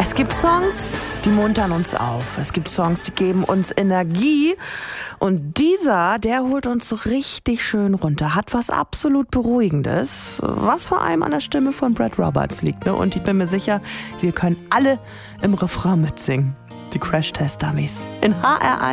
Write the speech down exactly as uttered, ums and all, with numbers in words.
Es gibt Songs, die muntern uns auf. Es gibt Songs, die geben uns Energie. Und dieser, der holt uns so richtig schön runter. Hat was absolut Beruhigendes, was vor allem an der Stimme von Brad Roberts liegt. Ne? Und ich bin mir sicher, wir können alle im Refrain mitsingen. Die Crash Test Dummies in H R eins.